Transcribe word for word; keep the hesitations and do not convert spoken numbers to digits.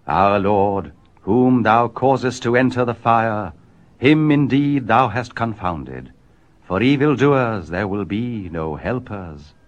Our Lord, whom thou causest to enter the fire, him indeed thou hast confounded. For evildoers there will be no helpers.